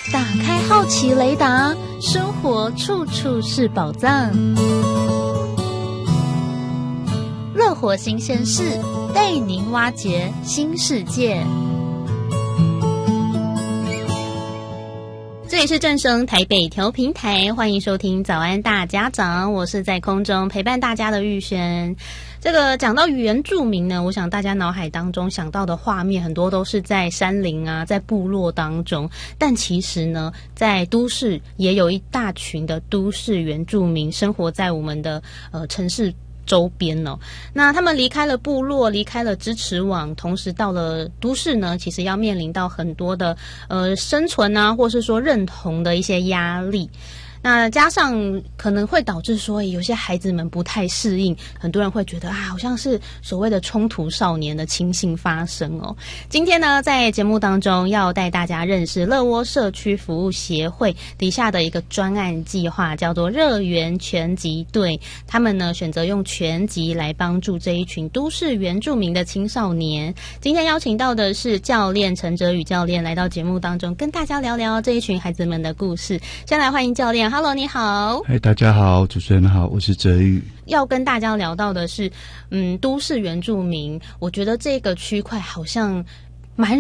打开好奇雷达，生活处处是宝藏。乐活新鲜事，带您挖掘新世界。这里是正声台北调频台，欢迎收听早安大家长，我是在空中陪伴大家的玉轩。这个讲到原住民呢，我想大家脑海当中想到的画面很多都是在山林啊，在部落当中，但其实呢，在都市也有一大群的都市原住民生活在我们的城市周边哦。那他们离开了部落，离开了支持网，同时到了都市呢，其实要面临到很多的生存啊，或是说认同的一些压力。那加上可能会导致说有些孩子们不太适应，很多人会觉得好像是所谓的冲突少年的情形发生哦。今天呢，在节目当中要带大家认识乐窝社区服务协会底下的一个专案计划，叫做热原拳击队。他们呢选择用拳击来帮助这一群都市原住民的青少年。今天邀请到的是教练陈哲宇教练来到节目当中，跟大家聊聊这一群孩子们的故事。先来欢迎教练。Hello， 你好。 嗨，大家好，主持人好，我是哲宇。 要跟大家聊到的是，都市原住民，我觉得这个区块好像